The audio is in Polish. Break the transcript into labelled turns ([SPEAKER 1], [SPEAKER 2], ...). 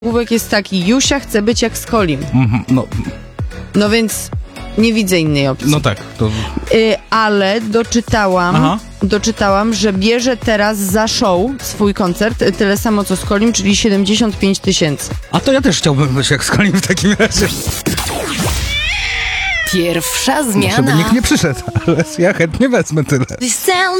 [SPEAKER 1] Nagłówek jest taki: Jusia chce być jak Skolim.
[SPEAKER 2] No,
[SPEAKER 1] No więc nie widzę innej opcji.
[SPEAKER 2] no tak. To...
[SPEAKER 1] Ale doczytałam, że bierze teraz za show swój koncert tyle samo co Skolim, czyli 75 000.
[SPEAKER 2] A to ja też chciałbym być jak Skolim w takim razie.
[SPEAKER 3] Pierwsza
[SPEAKER 2] Żeby
[SPEAKER 3] zmiana.
[SPEAKER 2] nikt nie przyszedł, ale ja chętnie wezmę tyle.
[SPEAKER 3] This sound